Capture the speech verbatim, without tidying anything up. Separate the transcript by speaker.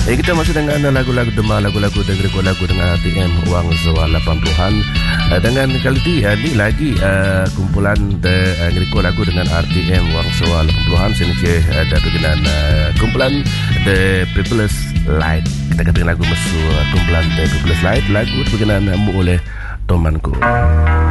Speaker 1: Eh, kita masih dengan lagu-lagu Dema, lagu-lagu dan lagu dengan R T M Wang Zawal lapan puluhan. Uh, dengan kali ini, uh, ini lagi uh, kumpulan de, uh, lagu dengan R T M Wang Zawal lapan puluhan. Sini je uh, dengan uh, kumpulan The People's Light. Kita katakan lagu masuk uh, kumpulan The People's Light. Lagu berkenaan uh, mu oleh temanku.